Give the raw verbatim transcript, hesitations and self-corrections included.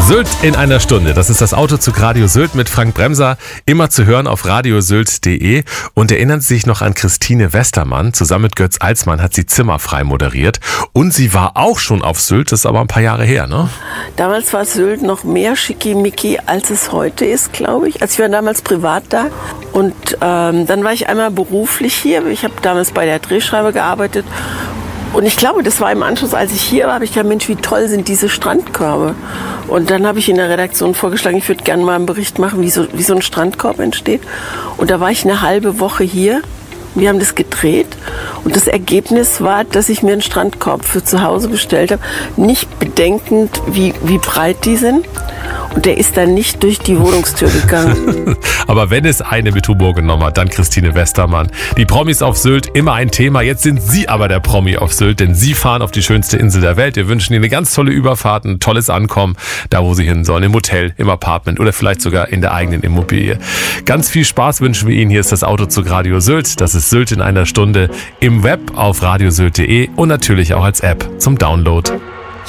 Sylt in einer Stunde. Das ist das Autozug Radio Sylt mit Frank Bremser. Immer zu hören auf radiosylt punkt de. Und erinnern Sie sich noch an Christine Westermann? Zusammen mit Götz Alsmann hat sie Zimmerfrei moderiert. Und sie war auch schon auf Sylt. Das ist aber ein paar Jahre her, ne? Damals war Sylt noch mehr schickimicki, als es heute ist, glaube ich. Also ich war damals privat da. Und ähm, dann war ich einmal beruflich hier. Ich habe damals bei der Drehscheibe gearbeitet. Und ich glaube, das war im Anschluss, als ich hier war, habe ich gedacht, Mensch, wie toll sind diese Strandkörbe. Und dann habe ich in der Redaktion vorgeschlagen, ich würde gerne mal einen Bericht machen, wie so, wie so ein Strandkorb entsteht. Und da war ich eine halbe Woche hier. Wir haben das gedreht. Und das Ergebnis war, dass ich mir einen Strandkorb für zu Hause bestellt habe. Nicht bedenkend, wie, wie breit die sind. Und der ist dann nicht durch die Wohnungstür gegangen. Aber wenn es eine mit Humor genommen hat, dann Christine Westermann. Die Promis auf Sylt, immer ein Thema. Jetzt sind Sie aber der Promi auf Sylt, denn Sie fahren auf die schönste Insel der Welt. Wir wünschen Ihnen eine ganz tolle Überfahrt, ein tolles Ankommen, da wo Sie hin sollen, im Hotel, im Apartment oder vielleicht sogar in der eigenen Immobilie. Ganz viel Spaß wünschen wir Ihnen. Hier ist das Autozug Radio Sylt. Das ist Sylt in einer Stunde im Web auf radiosylt punkt de und natürlich auch als App zum Download.